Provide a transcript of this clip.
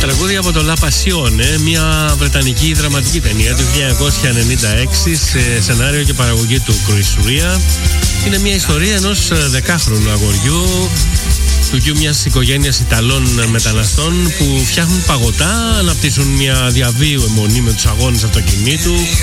τραγούδι από το La Passione, μια βρετανική δραματική ταινία του 1996 σε σενάριο και παραγωγή του Chris Rea. Είναι μια ιστορία ενός 10χρονου αγοριού, του γιου μιας οικογένειας Ιταλών μεταναστών που φτιάχνουν παγωτά, αναπτύσσουν μια διαβίου αιμονή με τους αγώνες αυτοκινήτου.